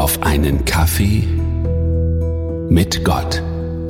auf einen Kaffee mit Gott.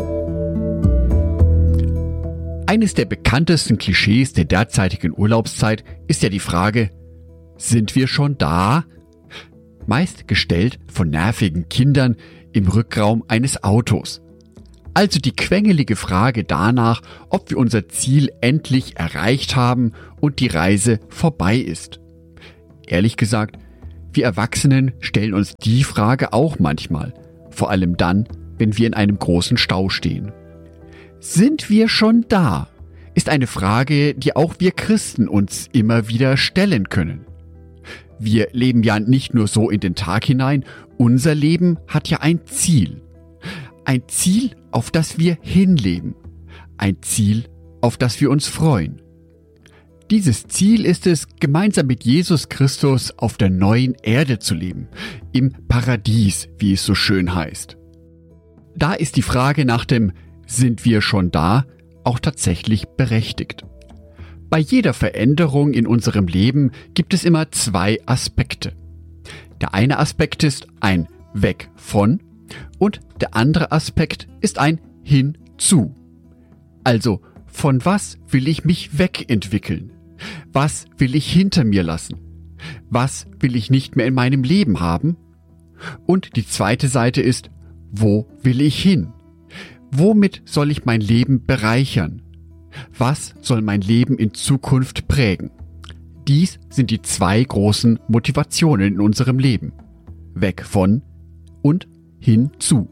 Eines der bekanntesten Klischees der derzeitigen Urlaubszeit ist ja die Frage: Sind wir schon da? Meist gestellt von nervigen Kindern im Rückraum eines Autos. Also die quengelige Frage danach, ob wir unser Ziel endlich erreicht haben und die Reise vorbei ist. Ehrlich gesagt, wir Erwachsenen stellen uns die Frage auch manchmal, vor allem dann, wenn wir in einem großen Stau stehen. Sind wir schon da? Ist eine Frage, die auch wir Christen uns immer wieder stellen können. Wir leben ja nicht nur so in den Tag hinein, unser Leben hat ja ein Ziel. Ein Ziel, auf das wir hinleben. Ein Ziel, auf das wir uns freuen. Dieses Ziel ist es, gemeinsam mit Jesus Christus auf der neuen Erde zu leben. Im Paradies, wie es so schön heißt. Da ist die Frage nach dem "Sind wir schon da?" auch tatsächlich berechtigt. Bei jeder Veränderung in unserem Leben gibt es immer zwei Aspekte. Der eine Aspekt ist ein Weg von und der andere Aspekt ist ein Hinzu. Also, von was will ich mich wegentwickeln? Was will ich hinter mir lassen? Was will ich nicht mehr in meinem Leben haben? Und die zweite Seite ist, wo will ich hin? Womit soll ich mein Leben bereichern? Was soll mein Leben in Zukunft prägen? Dies sind die zwei großen Motivationen in unserem Leben. Weg von und hinzu.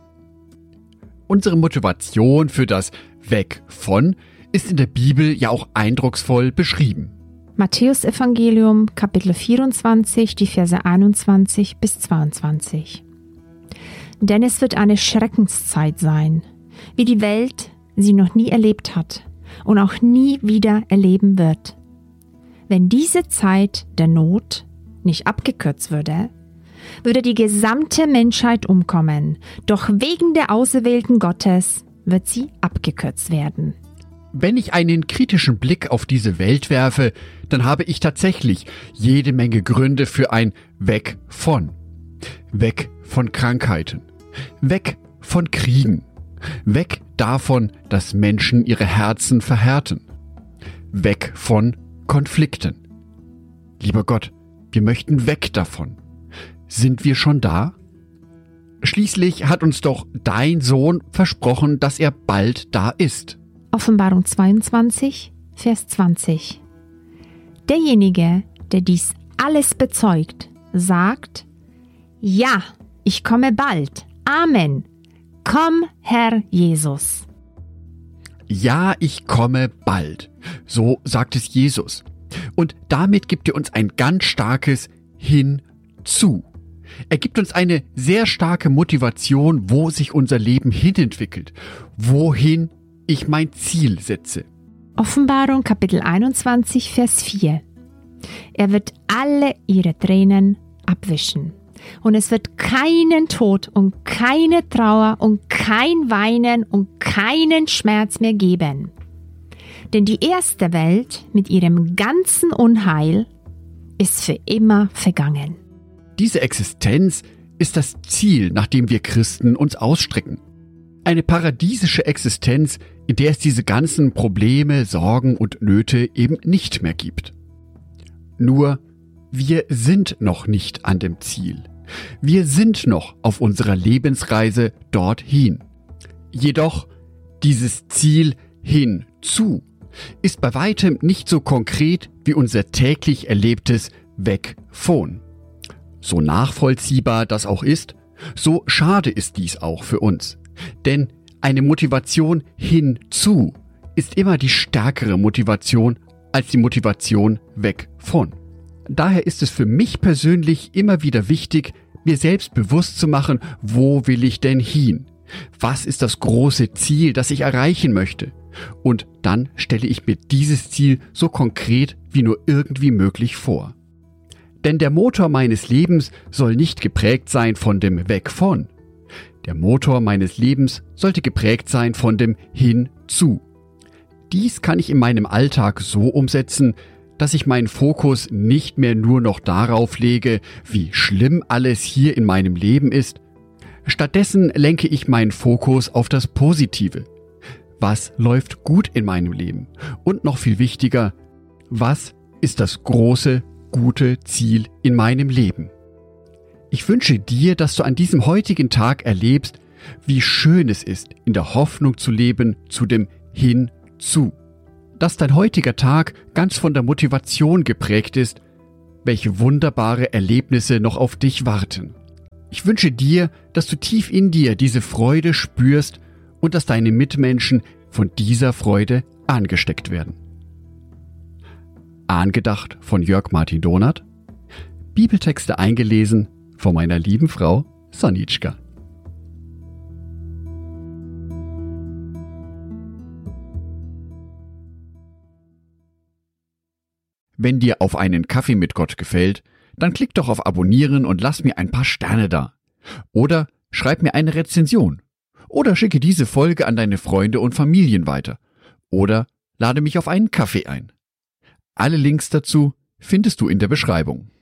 Unsere Motivation für das Weg von ist in der Bibel ja auch eindrucksvoll beschrieben. Matthäus Evangelium, Kapitel 24, die Verse 21 bis 22. Denn es wird eine Schreckenszeit sein, wie die Welt sie noch nie erlebt hat und auch nie wieder erleben wird. Wenn diese Zeit der Not nicht abgekürzt würde, würde die gesamte Menschheit umkommen, doch wegen der Auserwählten Gottes wird sie abgekürzt werden. Wenn ich einen kritischen Blick auf diese Welt werfe, dann habe ich tatsächlich jede Menge Gründe für ein Weg von. Weg von Krankheiten. Weg von Kriegen. Weg davon, dass Menschen ihre Herzen verhärten. Weg von Konflikten. Lieber Gott, wir möchten weg davon. Sind wir schon da? Schließlich hat uns doch dein Sohn versprochen, dass er bald da ist. Offenbarung 22, Vers 20. Derjenige, der dies alles bezeugt, sagt: Ja, ich komme bald. Amen. Komm, Herr Jesus. Ja, ich komme bald. So sagt es Jesus. Und damit gibt er uns ein ganz starkes Hinzu. Er gibt uns eine sehr starke Motivation, wo sich unser Leben hinentwickelt. Wohin ich mein Ziel setze. Offenbarung Kapitel 21, Vers 4. Er wird alle ihre Tränen abwischen. Und es wird keinen Tod und keine Trauer und kein Weinen und keinen Schmerz mehr geben. Denn die erste Welt mit ihrem ganzen Unheil ist für immer vergangen. Diese Existenz ist das Ziel, nach dem wir Christen uns ausstrecken. Eine paradiesische Existenz, in der es diese ganzen Probleme, Sorgen und Nöte eben nicht mehr gibt. Nur, wir sind noch nicht an dem Ziel. Wir sind noch auf unserer Lebensreise dorthin. Jedoch, dieses Ziel hinzu ist bei weitem nicht so konkret wie unser täglich erlebtes Weg von. So nachvollziehbar das auch ist, so schade ist dies auch für uns. Denn eine Motivation hinzu ist immer die stärkere Motivation als die Motivation weg von. Daher ist es für mich persönlich immer wieder wichtig, mir selbst bewusst zu machen, wo will ich denn hin? Was ist das große Ziel, das ich erreichen möchte? Und dann stelle ich mir dieses Ziel so konkret wie nur irgendwie möglich vor. Denn der Motor meines Lebens soll nicht geprägt sein von dem Weg von. Der Motor meines Lebens sollte geprägt sein von dem Hinzu. Dies kann ich in meinem Alltag so umsetzen, dass ich meinen Fokus nicht mehr nur noch darauf lege, wie schlimm alles hier in meinem Leben ist. Stattdessen lenke ich meinen Fokus auf das Positive. Was läuft gut in meinem Leben? Und noch viel wichtiger, was ist das große, gute Ziel in meinem Leben? Ich wünsche dir, dass du an diesem heutigen Tag erlebst, wie schön es ist, in der Hoffnung zu leben, zu dem Hinzu. Dass dein heutiger Tag ganz von der Motivation geprägt ist, welche wunderbare Erlebnisse noch auf dich warten. Ich wünsche dir, dass du tief in dir diese Freude spürst und dass deine Mitmenschen von dieser Freude angesteckt werden. Angedacht von Jörg Martin Donath, Bibeltexte eingelesen von meiner lieben Frau Sonitschka. Wenn dir Auf einen Kaffee mit Gott gefällt, dann klick doch auf Abonnieren und lass mir ein paar Sterne da. Oder schreib mir eine Rezension. Oder schicke diese Folge an deine Freunde und Familien weiter. Oder lade mich auf einen Kaffee ein. Alle Links dazu findest du in der Beschreibung.